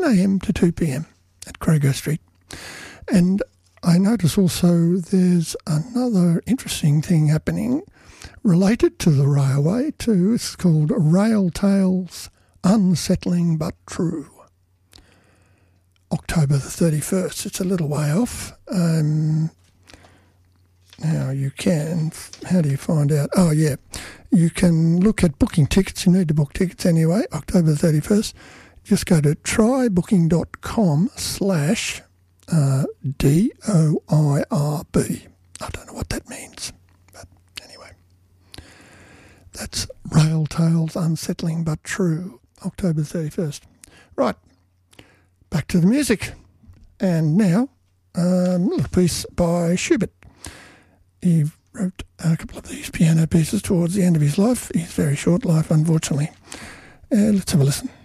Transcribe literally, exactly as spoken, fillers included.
a m to two p m at Crago Street. And I notice also there's another interesting thing happening related to the railway too. It's called Rail Tales Unsettling But True. October the thirty-first. It's a little way off. Um, now you can, how do you find out? Oh yeah, you can look at booking tickets. You need to book tickets anyway. October the thirty-first. Just go to trybooking.com slash D O I R B. I don't know what that means, but anyway. That's Rail Tales Unsettling But True, October thirty-first. Right, back to the music. And now, um, a little piece by Schubert. He wrote a couple of these piano pieces towards the end of his life. His very short life, unfortunately. Uh, let's have a listen.